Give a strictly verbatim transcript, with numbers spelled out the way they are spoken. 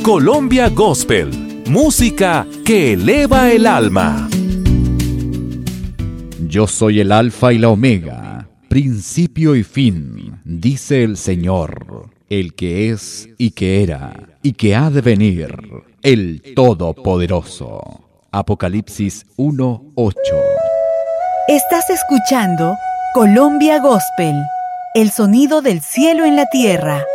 Colombia Gospel, música que eleva el alma. Yo soy el Alfa y la Omega, principio y fin, dice el Señor, el que es y que era y que ha de venir, el Todopoderoso. Apocalipsis uno ocho. Estás escuchando Colombia Gospel, el sonido del cielo en la tierra.